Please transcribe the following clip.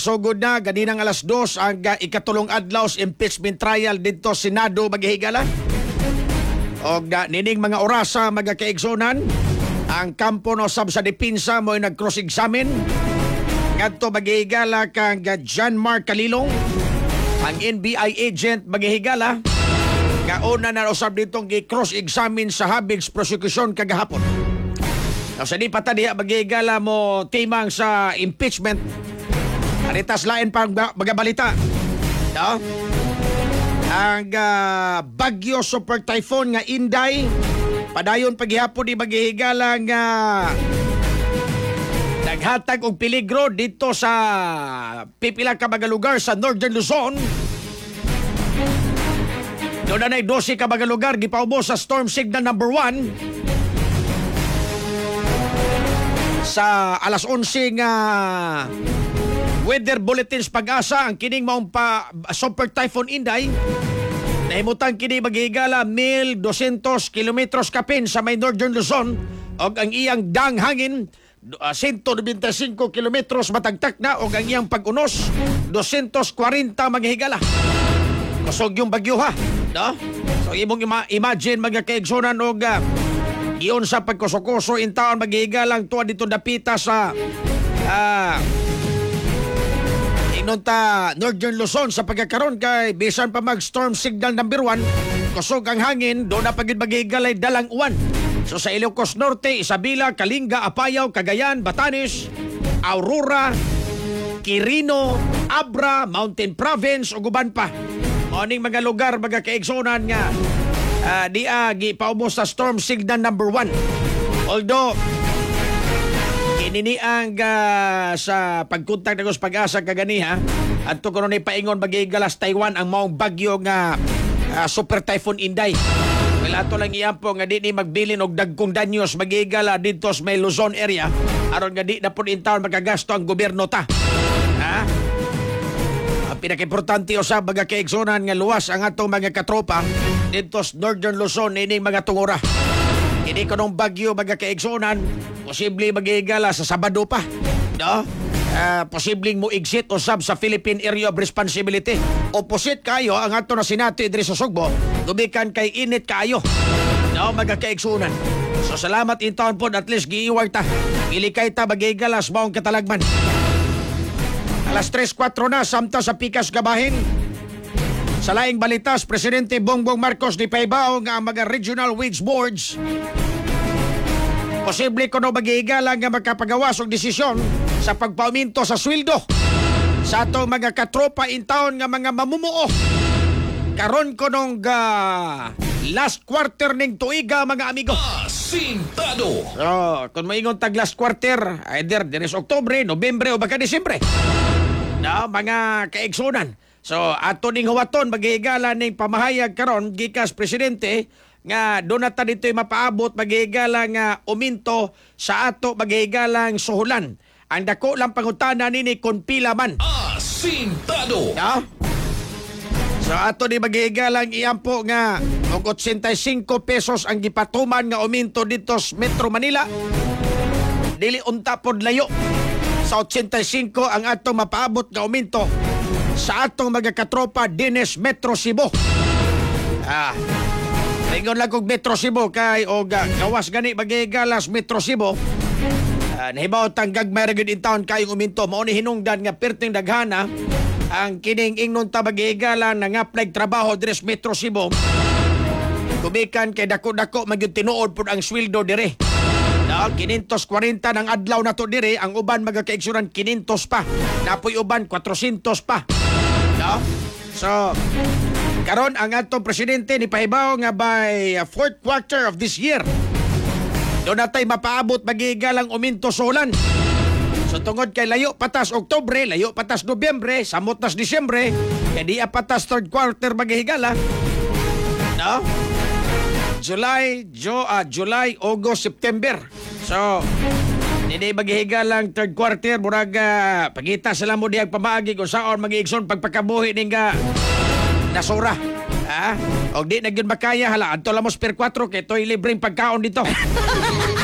nagsugod na ganinang alas 2 ang ikatulong adlaw sa impeachment trial dito Senado Magahigala. Og nining mga orasa magakaigsonan ang kampo no sab sa depensa mo nag-cross-examine ngadto Magahigala kang John Mark Calilong, ang NBI agent Magahigala nga una na usab ditong gi-cross-examine sa habeas prosecution kagahapon. Sa di pa tadi Magahigala mo timang sa impeachment. Aritas lain pang magabalita. No? Ang Bagyo Super Typhoon nga Inday padayon paghihapon di Magahigala nga naghatag og peligro dito sa pipila ka mga lugar sa Northern Luzon. Doon na 12 ka mga lugar gipaubos sa storm signal number 1 sa alas 11 nga weather bulletins pag-asa. Ang kining maong Super Typhoon Inday nahimutan kini Magahigala 1,200 kilometros kapin sa may Northern Luzon og ang iyang dang hangin 195 kilometros matagtak na og ang iyang pag-unos 240 Magahigala. Kusog yung bagyo ha, no? So imong imagine mga kaigsonan og iyon sa pagkusukuso in taon Magahigala tuwa dito dapita sa inunta Northern Luzon sa pagkakaroon kay bisan pa mag storm signal number 1 kusog ang hangin doon na pagid Magahigala dalang uwan. So sa Ilocos Norte, Isabela, Kalinga, Apayao, Cagayan, Batanes, Aurora, Quirino, Abra, Mountain Province ug uban pa. Moning mga lugar mga kaigsonan nga gipaubos sa storm signal number 1. Although kininiang sa pagkontak ng pag-asa kaganiha at to kuno ni paingon Magahigala Taiwan ang maong bagyo nga Super Typhoon Inday. Well, ato lang iyampo nga di ni magbilin og dagkong danyos Magahigala dito sa may Luzon area aron nga di na pud in town magagasto ang gobyerno ta. Ha? Ang pinaka-importante usab mga kaigsonan nga luwas ang atong mga katropa dito sa Northern Luzon ining mga tungura. Ini kanong bagyo mga kaigsonan posible Magahigala sa Sabado pa. No? Posibleng mo exit usab sa Philippine Area of Responsibility. Opposite kayo ang ato na sinati diri sa Sugbo, dumikan kay init kayo. No, mga kaigsunan. So salamat in town po at least giiwag ta. Ilikay ta Magahigala sa maong katalagman. Alas 3:04 na samta sa Pikas Gabahin. Sa laing balitas, Presidente Bongbong Marcos ni paibaw nga ang mga regional wage boards posible kuno Magahigala nga magkapagawas og desisyon sa pagpauminto sa sweldo sa atong mga katropa in town nga mga mamumuo karon kunong last quarter ning tuiga mga amigo. Asintado. So, kung maingon tag last quarter, either dinis Oktubre, Nobyembre o baka Disyembre. No, mga kaigsunan. So, ato ning huwaton Magahigala ning pamahayag karon gikas presidente nga doon na ta dito'y mapaabot Magahigala nga uminto sa ato Magahigalang suhulan. Ang dako lang pangutana nini kung pila man. Asintado. No? So ato ni Magahigalang iampo nga og 85 pesos ang gipatuman nga uminto dito sa Metro Manila. Dili unta pod layo. Sa 85 ang ato mapaabot nga uminto sa atong mga katropa Dines Metro Cebu. Ringon lang kong Metro Cebu kay o gawas gani Magahigalas Metro Cebu. Nahibaw tanggag may ragid in town kayong uminto. Mauni hinungdan nga perting daghana ang kining ingnon ta Magahigala na nga apply trabaho diri sa Metro Cebu. Kumikan kay dako-dako magyud tinuod pud ang sweldo dire. Na 540 ng adlaw na to dire, ang uban magakaigsuran 500 pa. Napoy uban 400 pa. No? So karon ang atong presidente ni pahibaw nga by fourth quarter of this year doon natay mapaabot Magahigalang uminto sa ulan. So tungod kay layo patas Oktubre, layo patas Nobyembre, samot nas Disyembre, kay di patas third quarter Magahigala. No? July, August, September. So hindi Magahigalang third quarter murag pagita sila mo diyang pamaagi kung saan mag-iigson pagpakabuhi ning nasura. O di na yun makaya hala. Anto lamos per 4 kay to'y libreng pagkaon dito.